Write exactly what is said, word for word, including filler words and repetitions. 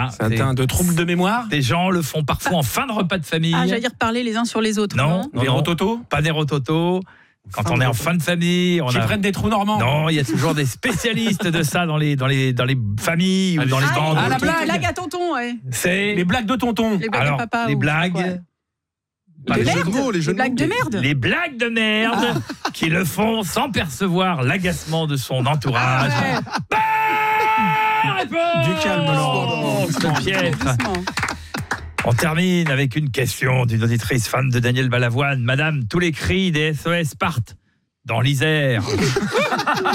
Voilà. C'est atteint de troubles de mémoire. Des gens le font parfois en fin de repas de famille. Ah, j'allais dire parler les uns sur les autres. Non, Des non, rototos. pas des rototos. Quand Fin on de est en repas. fin de famille, on Qui a... prennent des trous normands. Non, il y a toujours des spécialistes de ça dans les, dans les, dans les familles ou dans les Ah, bandes. Ah, la les blague. blagues à tonton, ouais. C'est Les blagues de tonton. Les blagues alors à papa. les ou- blagues, ouais. pas De les jeux merde. de mots, Les blagues de merde. les blagues de merde qui le font sans percevoir l'agacement de son entourage. Ouais. Bonne réponse Du calme, Laurent. Mon piètre. Doucement. On termine avec une question d'une auditrice fan de Daniel Balavoine. Madame, tous les cris des S O S partent dans l'Isère.